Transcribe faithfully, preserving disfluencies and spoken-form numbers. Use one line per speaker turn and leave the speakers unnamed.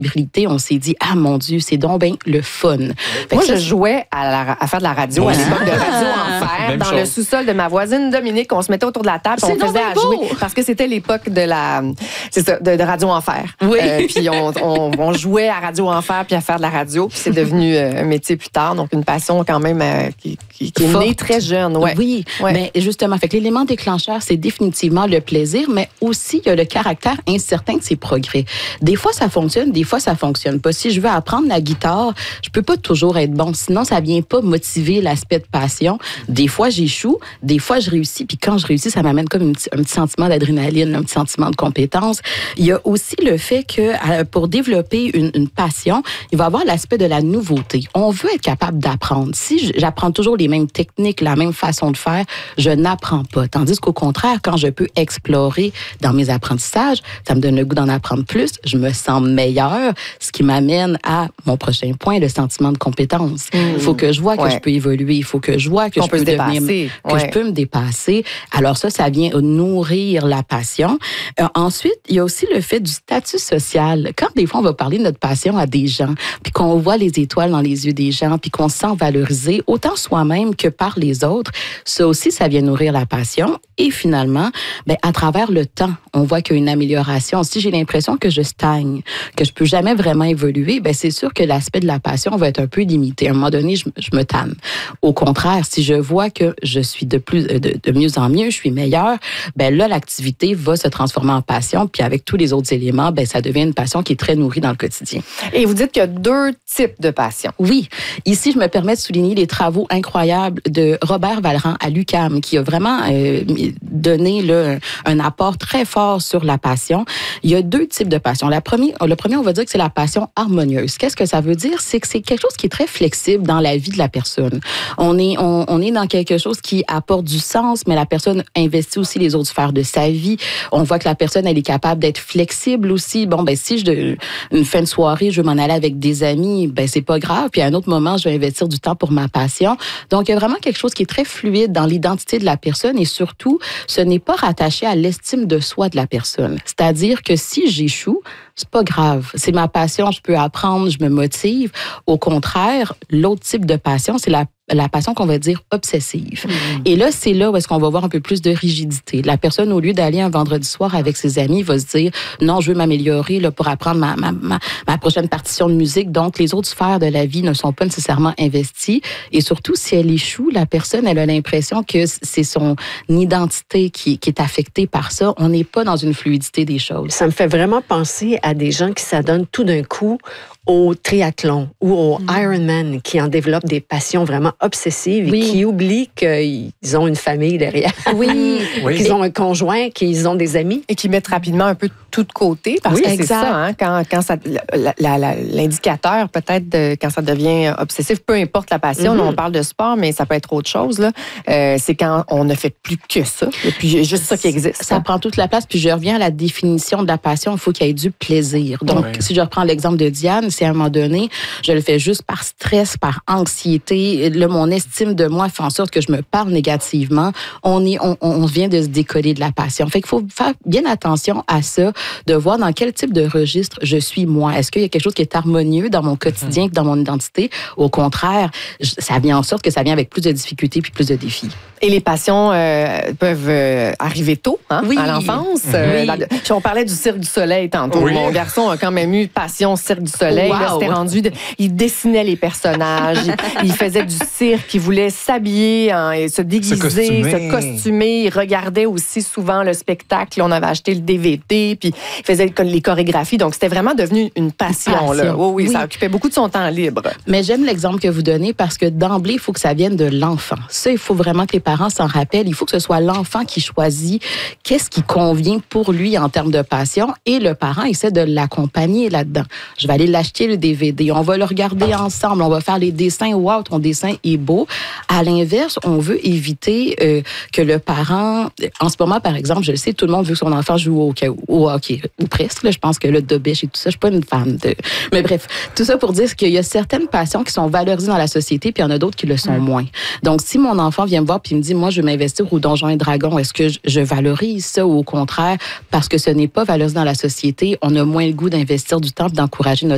fébrilité, on s'est dit, ah mon Dieu, c'est donc bien le fun. Fait
Moi,
ça,
je jouais à, la, à faire de la radio
oui.
à l'époque de Radio Enfer,
Même
dans
chose.
le sous-sol de ma voisine Dominique. On se mettait autour de la table,
C'est
on faisait à
beau.
jouer parce que c'était l'époque de la, c'est ça, de, de Radio Enfer.
Oui.
Euh, puis on, on, on jouait à Radio Enfer puis à faire de la radio. Puis c'est devenu euh, un métier plus tard, donc une passion quand même euh, qui, qui, qui est
Forte.
née très jeune. Ouais.
Oui,
Ouais.
mais justement, fait que l'élément déclencheur, c'est définitivement le plaisir, mais aussi il y a le caractère incertain de ses progrès. Des fois, ça fonctionne, des fois, ça fonctionne pas. Si je veux apprendre la guitare, je peux pas toujours être bon, sinon ça vient pas motiver l'aspect de passion. Des fois, j'échoue, des fois, je réussis, puis quand je réussis, ça m'amène comme un petit, un petit sentiment d'adrénaline, un petit sentiment de compétence. Il y a aussi le fait que euh, pour développer une, une passion, il va y avoir l'aspect de la nouveauté. On veut être capable d'apprendre. Si j'apprends toujours les mêmes techniques, la même façon de faire, je n'apprends pas. Tandis qu'au contraire, quand je peux explorer dans mes apprentissages, ça me donne le goût d'en apprendre plus, je me sens meilleure, ce qui m'amène à mon prochain point, le sentiment de compétence. Il mmh. faut que je vois que
ouais.
je peux évoluer, il faut que je vois que
On
je
peut
peux
se
devenir,
dépasser.
que
Ouais.
je peux me dépasser. Alors ça, ça vient nourrir la passion. Euh, ensuite, il y a aussi le fait du statut social. Quand des fois, on va parler de notre passion à des gens, puis qu'on voit les étoiles dans les yeux des gens, puis qu'on se sent valorisé, autant soi-même que par les autres, ça aussi, ça vient nourrir la passion. Et finalement, ben, à travers le temps, on voit qu'il y a une amélioration. Si j'ai l'impression que je stagne, que je peux jamais vraiment évoluer, ben, c'est sûr que l'aspect de la passion va être un peu limité. À un moment donné, je, je me tanne. Au contraire, si je vois que je suis de plus, de, de mieux en mieux, je suis meilleure, ben là, l'activité va se transformer en passion. Puis avec tous les autres éléments, ben, ça devient une passion qui est très nourrie dans le quotidien.
Et vous dites qu'il y a deux types de passion.
Oui. Ici, je me permets de souligner les travaux incroyables de Robert Vallerand à l'U Q A M, qui a vraiment euh, donné là, un, un apport très fort sur la passion. Il y a deux types de passion. La première, le premier, on va dire que c'est la passion harmonieuse. Qu'est-ce que ça veut dire? C'est que c'est quelque chose qui est très flexible dans la vie de la personne. On est, on, on est dans quelque chose qui apporte du sens, mais la personne investit aussi les autres sphères de sa vie. On voit que la personne, elle est capable d'être flexible aussi. Bon, ben si je une fin de soirée, je veux m'en aller avec des amis, ben c'est pas grave. Puis à un autre moment, je vais investir du temps pour ma passion. Donc, il y a vraiment quelque chose qui est très fluide dans l'identité de la personne et surtout, ce n'est pas rattaché à l'estime de soi de la personne. C'est-à-dire que si j'échoue, c'est pas grave. C'est ma passion, je peux apprendre, je me motive. Au contraire, l'autre type de passion, c'est la la passion qu'on va dire obsessive. Mmh. Et là, c'est là où est-ce qu'on va voir un peu plus de rigidité. La personne, au lieu d'aller un vendredi soir avec ses amis, va se dire, non, je veux m'améliorer là, pour apprendre ma, ma, ma, ma prochaine partition de musique. Donc, les autres sphères de la vie ne sont pas nécessairement investies. Et surtout, si elle échoue, la personne, elle a l'impression que c'est son identité qui, qui est affectée par ça. On n'est pas dans une fluidité des choses.
Ça me fait vraiment penser à des gens qui s'adonnent tout d'un coup au triathlon ou au mmh. Ironman, qui en développent des passions vraiment obsessives oui. et qui oublient qu'ils ont une famille derrière.
Oui.
oui. Qu'ils ont un conjoint, qu'ils ont des amis.
Et qui mettent rapidement un peu tout de côté. Parce
oui,
que
exact.
c'est ça, hein, quand, quand ça, la, la, la, l'indicateur peut-être de, quand ça devient obsessif, peu importe la passion, mm-hmm. là, on parle de sport, mais ça peut être autre chose, là, euh, c'est quand on ne fait plus que ça. Et puis juste ça qui existe.
Ça hein. prend toute la place. Puis je reviens à la définition de la passion. Il faut qu'il y ait du plaisir. Donc, ouais. si je reprends l'exemple de Diane, si à un moment donné, je le fais juste par stress, par anxiété, là, mon estime de moi fait en sorte que je me parle négativement, on, est, on, on vient de se décoller de la passion. Fait qu'il faut faire bien attention à ça, de voir dans quel type de registre je suis moi. Est-ce qu'il y a quelque chose qui est harmonieux dans mon quotidien, mmh. dans mon identité? Au contraire, ça vient en sorte que ça vient avec plus de difficultés puis plus de défis.
Et les passions euh, peuvent euh, arriver tôt, hein, oui. à l'enfance. Oui. Euh, là, on parlait du Cirque du Soleil tantôt. Oui. Mon garçon a quand même eu passion Cirque du Soleil. Wow. Là, c'était rendu de, il dessinait les personnages, il, il faisait du cirque, il voulait s'habiller, hein, et se déguiser, se costumer. se costumer. Il regardait aussi souvent le spectacle. On avait acheté le D V D, puis il faisait les chorégraphies. Donc, c'était vraiment devenu une passion. Une passion. Là. Oh, oui, oui, ça occupait beaucoup de son temps libre.
Mais j'aime l'exemple que vous donnez parce que d'emblée, il faut que ça vienne de l'enfant. Ça, il faut vraiment que les parents s'en rappellent. Il faut que ce soit l'enfant qui choisit qu'est-ce qui convient pour lui en termes de passion et le parent essaie de l'accompagner là-dedans. Je vais aller l'acheter le D V D. On va le regarder ensemble. On va faire les dessins. Wow, ton dessin est beau. À l'inverse, on veut éviter euh, que le parent... En ce moment, par exemple, je le sais, tout le monde veut que son enfant joue au, au hockey. Ou presque. Là, je pense que le dobèche et tout ça, je suis pas une fan de... Mais bref, tout ça pour dire qu'il y a certaines passions qui sont valorisées dans la société puis il y en a d'autres qui le sont mmh. moins. Donc, si mon enfant vient me voir puis me dit, moi, je veux m'investir au Donjons et Dragons, est-ce que je, je valorise ça ou au contraire, parce que ce n'est pas valorisé dans la société, on a moins le goût d'investir du temps et d'encourager notre